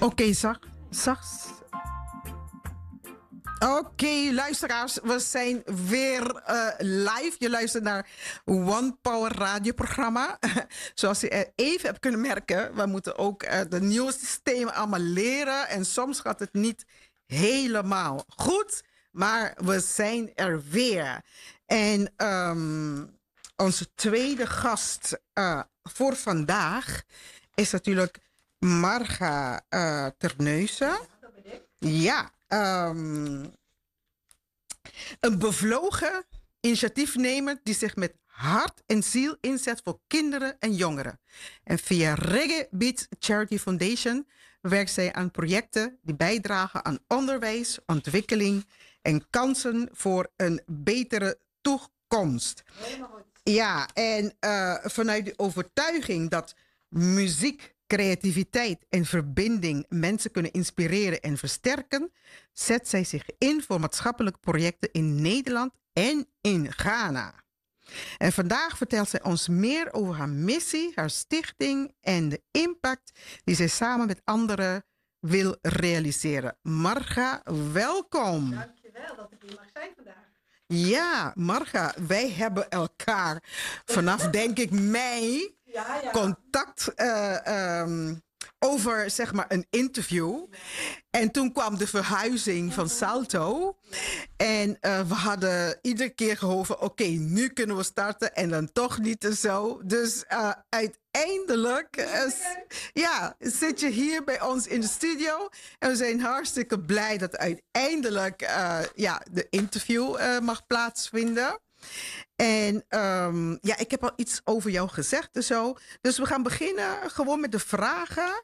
Oké, zacht. Oké, luisteraars, we zijn weer live. Je luistert naar One Power radioprogramma. Zoals je even hebt kunnen merken, we moeten ook de nieuwe systemen allemaal leren. En soms gaat het niet helemaal goed, maar we zijn er weer. En onze tweede gast voor vandaag is natuurlijk Marga Terneuzen. Ja, een bevlogen initiatiefnemer die zich met hart en ziel inzet voor kinderen en jongeren. En via Reggae Beats Charity Foundation werkt zij aan projecten die bijdragen aan onderwijs, ontwikkeling en kansen voor een betere toekomst. Ja, en vanuit de overtuiging dat muziek, creativiteit en verbinding mensen kunnen inspireren en versterken, zet zij zich in voor maatschappelijke projecten in Nederland en in Ghana. En vandaag vertelt zij ons meer over haar missie, haar stichting en de impact die zij samen met anderen wil realiseren. Marga, welkom. Dankjewel dat ik hier mag zijn vandaag. Ja, Marga, wij hebben elkaar vanaf, denk ik, mei contact over, zeg maar, een interview. En toen kwam de verhuizing van Salto. En we hadden iedere keer gehoopt, oké, nu kunnen we starten. En dan toch niet en zo. Dus uiteindelijk zit je hier bij ons in de studio. En we zijn hartstikke blij dat uiteindelijk de interview mag plaatsvinden. En ik heb al iets over jou gezegd en zo. Dus we gaan beginnen gewoon met de vragen.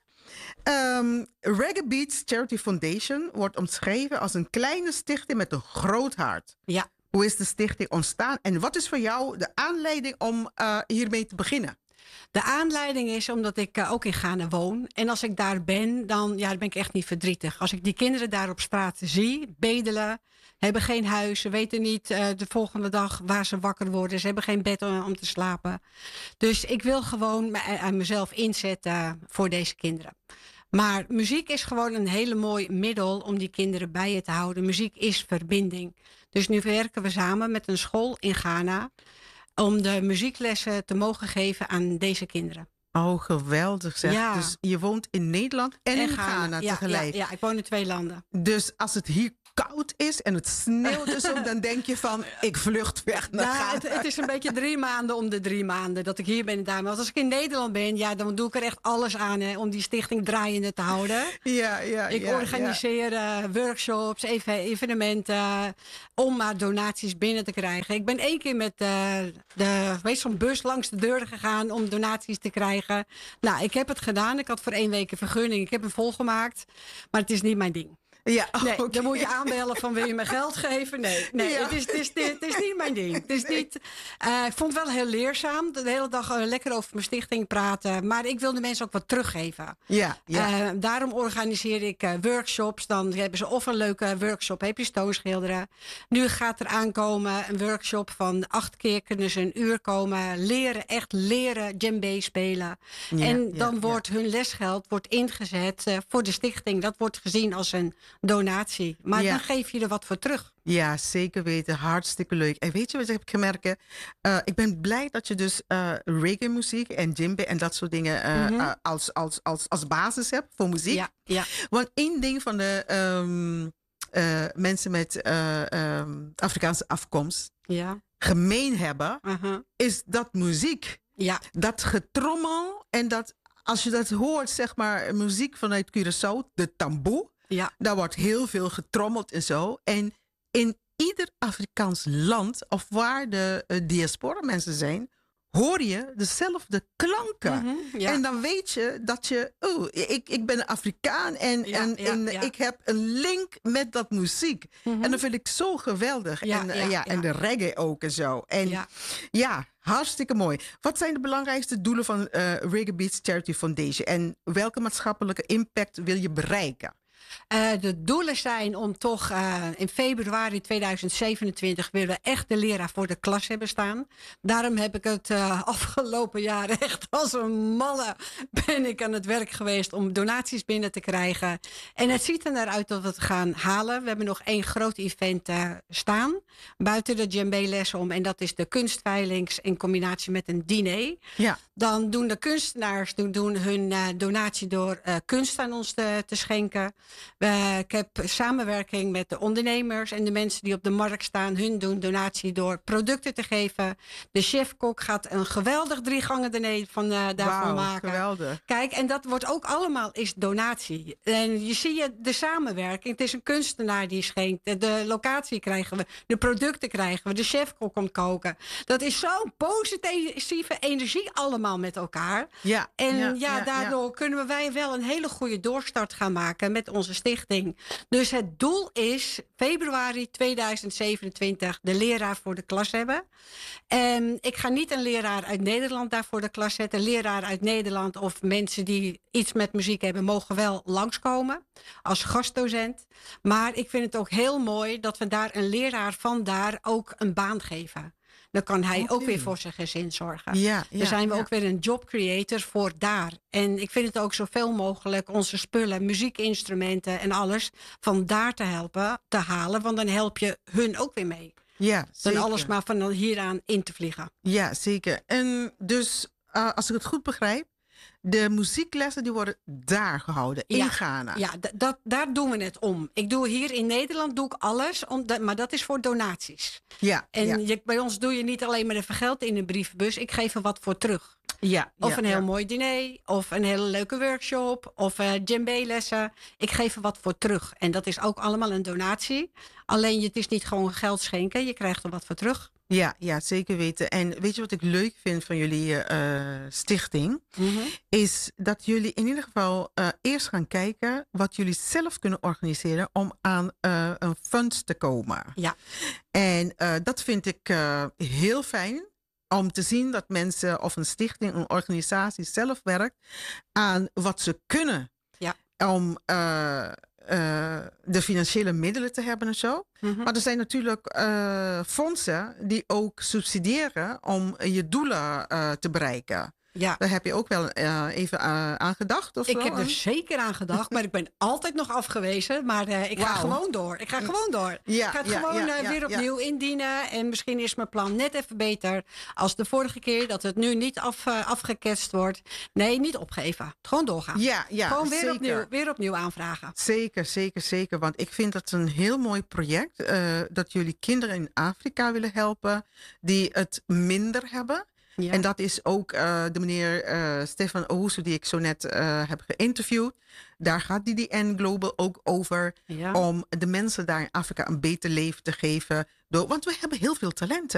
Reggae Beats Charity Foundation wordt omschreven als een kleine stichting met een groot hart. Ja. Hoe is de stichting ontstaan en wat is voor jou de aanleiding om hiermee te beginnen? De aanleiding is omdat ik ook in Ghana woon. En als ik daar ben, dan ben ik echt niet verdrietig. Als ik die kinderen daar op straat zie, bedelen, hebben geen huis, ze weten niet de volgende dag waar ze wakker worden. Ze hebben geen bed om te slapen. Dus ik wil gewoon mezelf inzetten voor deze kinderen. Maar muziek is gewoon een hele mooi middel om die kinderen bij je te houden. Muziek is verbinding. Dus nu werken we samen met een school in Ghana om de muzieklessen te mogen geven aan deze kinderen. Oh, geweldig zeg. Ja. Dus je woont in Nederland en in Ghana tegelijk. Ja, ik woon in 2 landen. Dus als het hier koud is en het sneeuwt dus ook, dan denk je van, ik vlucht weg naar Ghana. Het is een beetje 3 maanden om de 3 maanden dat ik hier ben en daar. Maar als ik in Nederland ben, dan doe ik er echt alles aan om die stichting draaiende te houden. Ik organiseer workshops, evenementen, om maar donaties binnen te krijgen. Ik ben 1 keer met zo'n bus langs de deur gegaan om donaties te krijgen. Nou, ik heb het gedaan. Ik had voor 1 week een vergunning. Ik heb hem volgemaakt. Maar het is niet mijn ding. Ja, nee, okay. Dan moet je aanbellen van wil je me geld geven? Nee, het is niet mijn ding. Het is niet, ik vond het wel heel leerzaam. De hele dag lekker over mijn stichting praten. Maar ik wil de mensen ook wat teruggeven. Ja. Daarom organiseer ik workshops. Dan hebben ze of een leuke workshop, heb je stoonschilderen. Nu gaat er aankomen een workshop van 8 keer kunnen ze 1 uur komen. Echt leren djembe spelen. En dan wordt hun lesgeld ingezet voor de stichting. Dat wordt gezien als een donatie. Maar dan geef je er wat voor terug. Ja, zeker weten. Hartstikke leuk. En weet je wat ik heb gemerkt? Ik ben blij dat je dus reggae muziek en djembe en dat soort dingen als basis hebt voor muziek. Ja. Want 1 ding van de mensen met Afrikaanse afkomst gemeen hebben, is dat muziek. Ja. Dat getrommel en dat als je dat hoort, zeg maar, muziek vanuit Curaçao, de tamboe. Ja. Daar wordt heel veel getrommeld en zo. En in ieder Afrikaans land, of waar de diaspora mensen zijn, hoor je dezelfde klanken. En dan weet je dat je, ik ben een Afrikaan en ik heb een link met dat muziek. En dat vind ik zo geweldig. En de reggae ook en zo. En hartstikke mooi. Wat zijn de belangrijkste doelen van Reggae Beats Charity Foundation? En welke maatschappelijke impact wil je bereiken? De doelen zijn om toch in februari 2027 willen we echt de leraar voor de klas hebben staan. Daarom heb ik het afgelopen jaar echt als een malle ben ik aan het werk geweest om donaties binnen te krijgen. En het ziet er naar uit dat we het gaan halen. We hebben nog 1 groot event staan buiten de djembe-lessen om. En dat is de kunstveilings in combinatie met een diner. Ja. Dan doen de kunstenaars doen hun donatie door kunst aan ons te schenken. Ik heb samenwerking met de ondernemers en de mensen die op de markt staan. Hun doen donatie door producten te geven. De chef-kok gaat een geweldig 3 gangen diner daarvan maken. Geweldig. Kijk, en dat wordt ook allemaal is donatie. En je ziet de samenwerking. Het is een kunstenaar die schenkt. De locatie krijgen we. De producten krijgen we. De chef-kok komt koken. Dat is zo'n positieve energie allemaal met elkaar. Ja, En daardoor kunnen wij wel een hele goede doorstart gaan maken met onze stichting. Dus het doel is februari 2027 de leraar voor de klas hebben. En ik ga niet een leraar uit Nederland daar voor de klas zetten. Leraar uit Nederland of mensen die iets met muziek hebben, mogen wel langskomen als gastdocent. Maar ik vind het ook heel mooi dat we daar een leraar van daar ook een baan geven. Dan kan hij ook weer voor zijn gezin zorgen. Dan zijn we ook weer een job creator voor daar. En ik vind het ook zoveel mogelijk onze spullen, muziekinstrumenten en alles van daar te halen. Want dan help je hun ook weer mee. Ja, zeker. Dan alles maar van hieraan in te vliegen. Ja, zeker. En dus, als ik het goed begrijp, de muzieklessen die worden daar gehouden, in Ghana. Ja, daar doen we het om. Ik doe hier in Nederland doe ik alles, maar dat is voor donaties. Ja, en bij ons doe je niet alleen maar even geld in een brievenbus. Ik geef er wat voor terug. Of een heel mooi diner, of een hele leuke workshop, of djembe-lessen. Ik geef er wat voor terug. En dat is ook allemaal een donatie. Alleen het is niet gewoon geld schenken, je krijgt er wat voor terug. Ja, zeker weten. En weet je wat ik leuk vind van jullie stichting? Is dat jullie in ieder geval eerst gaan kijken wat jullie zelf kunnen organiseren om aan een fund te komen. Ja. En dat vind ik heel fijn. Om te zien dat mensen of een stichting, een organisatie zelf werkt aan wat ze kunnen. Ja. Om de financiële middelen te hebben en zo. Maar er zijn natuurlijk fondsen die ook subsidiëren om je doelen te bereiken. Ja. Daar heb je ook wel even aan gedacht? Of ik heb er zeker aan gedacht, maar ik ben altijd nog afgewezen. Maar ik ga gewoon door. Ik ga gewoon het gewoon weer opnieuw indienen. En misschien is mijn plan net even beter als de vorige keer. Dat het nu niet afgeketst wordt. Nee, niet opgeven. Gewoon doorgaan. Gewoon weer opnieuw aanvragen. Zeker. Want ik vind dat een heel mooi project. Dat jullie kinderen in Afrika willen helpen. Die het minder hebben. Ja. En dat is ook de meneer Stefan Owusu die ik zo net heb geïnterviewd. Daar gaat DDN Global ook over. Om de mensen daar in Afrika een beter leven te geven. Want we hebben heel veel talenten.